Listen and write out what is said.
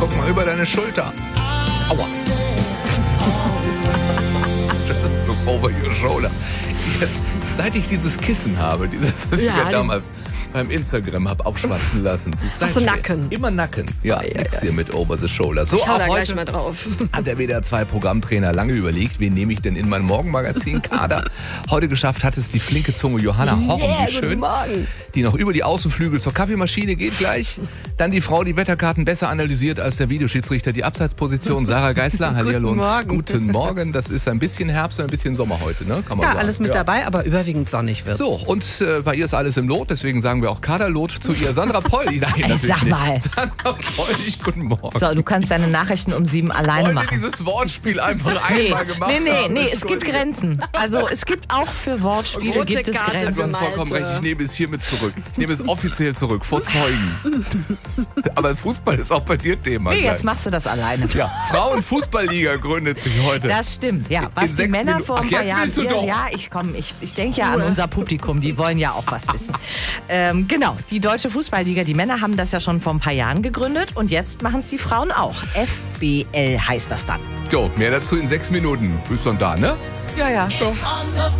Guck mal über deine Schulter. Aua. Just look over your shoulder. Jetzt, seit ich dieses Kissen habe, das ich ja damals beim Instagram habe aufschwatzen lassen. Hast du Nacken? Immer Nacken. Ja, nix hier mit over the shoulder. So, ich schau auch da heute gleich mal drauf. Hat der WDR 2 Programmtrainer lange überlegt, wen nehme ich denn in mein Morgenmagazin-Kader. Heute geschafft hat es die flinke Zunge Johanna Horn, wie schön, Morgen. die noch über die Außenflügel zur Kaffeemaschine geht gleich. Dann die Frau, die Wetterkarten besser analysiert als der Videoschiedsrichter die Abseitsposition, Sarah Geisler. Hallihallo. Guten Morgen. Das ist ein bisschen Herbst und ein bisschen Sommer heute, ne? Kann man sagen. Alles mit dabei, aber überwiegend sonnig wird's. So, und bei ihr ist alles im Lot, deswegen sagen wir auch Kaderlot zu ihr. Sandra Poll, nein, Sag mal. Sandra Poll, guten Morgen. So, du kannst deine Nachrichten um 7 alleine Wollt ihr machen. dieses Wortspiel einfach einmal gemacht Nee, haben? es gibt Grenzen. Also es gibt auch für Wortspiele Rote gibt es Karte Du Grenzen. hast vollkommen recht, ich nehme es hiermit zurück. Ich nehme es offiziell zurück, vor Zeugen. Aber Fußball ist auch bei dir Thema. Nee, gleich. jetzt machst du das alleine. Ja, Frauenfußballliga gründet sich heute. Das stimmt, ja. Was In die 6 Männer Minuten. vor ein Ach, paar jetzt Jahren... willst du doch. Ja, ich denke ja an unser Publikum, die wollen ja auch was wissen. Genau, die Deutsche Fußballliga, die Männer haben das ja schon vor ein paar Jahren gegründet und jetzt machen es die Frauen auch. FBL heißt das dann. So, mehr dazu in 6 Minuten. Bist dann da, ne? Ja. On the